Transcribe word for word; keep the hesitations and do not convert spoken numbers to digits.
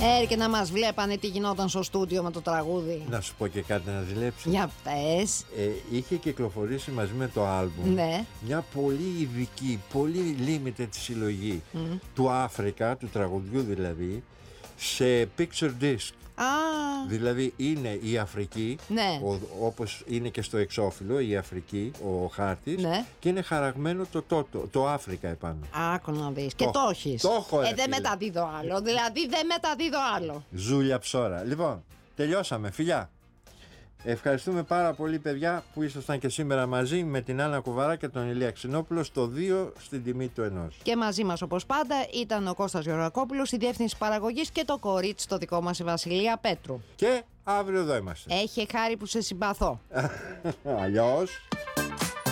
Ε, και να μας βλέπανε τι γινόταν στο στούντιο με το τραγούδι. Να σου πω και κάτι να ζηλέψει. Για πες. Ε, είχε κυκλοφορήσει μαζί με το άλμπουμ, ναι, μια πολύ ειδική, πολύ limited συλλογή mm. του Αφρικα, του τραγουδιού δηλαδή, σε picture disc. Α. Δηλαδή είναι η Αφρική, ναι, ο, όπως είναι και στο εξώφυλλο η Αφρική, ο χάρτης, ναι, και είναι χαραγμένο το, το, το, το Αφρικα επάνω. Άκου να δεις. Και το έχεις. Το έχω, ε, δεν μεταδίδω άλλο. Δηλαδή δεν μεταδίδω άλλο. Ζούλια ψώρα. Λοιπόν, τελειώσαμε. Φιλιά. Ευχαριστούμε πάρα πολύ, παιδιά, που ήσασταν και σήμερα μαζί με την Άννα Κουβαρά και τον Ηλία Ξινόπουλο στο δύο στην τιμή του ενός. Και μαζί μας, όπως πάντα, ήταν ο Κώστας Γεωργακόπουλος, η διεύθυνση παραγωγής, και το κορίτσι το δικό μας, η Βασιλεία Πέτρου. Και αύριο εδώ είμαστε. Έχει χάρη που σε συμπαθώ. Αλλιώς.